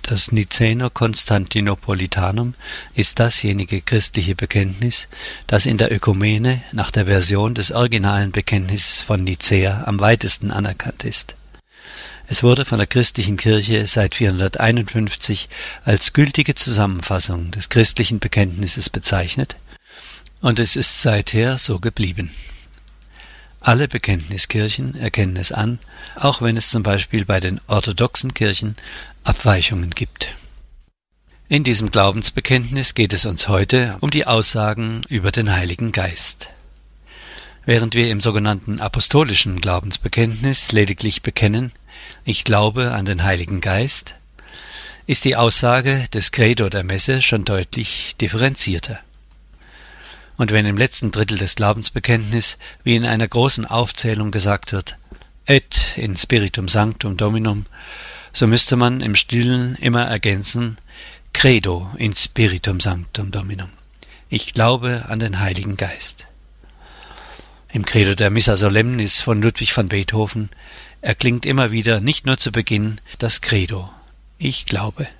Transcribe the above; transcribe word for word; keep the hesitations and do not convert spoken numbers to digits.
Das Nicäner-Konstantinopolitanum ist dasjenige christliche Bekenntnis, das in der Ökumene nach der Version des originalen Bekenntnisses von Nicäa am weitesten anerkannt ist. Es wurde von der christlichen Kirche seit vierhunderteinundfünfzig als gültige Zusammenfassung des christlichen Bekenntnisses bezeichnet und es ist seither so geblieben. Alle Bekenntniskirchen erkennen es an, auch wenn es zum Beispiel bei den orthodoxen Kirchen Abweichungen gibt. In diesem Glaubensbekenntnis geht es uns heute um die Aussagen über den Heiligen Geist. Während wir im sogenannten apostolischen Glaubensbekenntnis lediglich bekennen, ich glaube an den Heiligen Geist, ist die Aussage des Credo der Messe schon deutlich differenzierter. Und wenn im letzten Drittel des Glaubensbekenntnisses wie in einer großen Aufzählung gesagt wird, et in spiritum sanctum dominum, so müsste man im Stillen immer ergänzen, credo in spiritum sanctum dominum. Ich glaube an den Heiligen Geist. Im Credo der Missa Solemnis von Ludwig van Beethoven erklingt immer wieder nicht nur zu Beginn das Credo, ich glaube.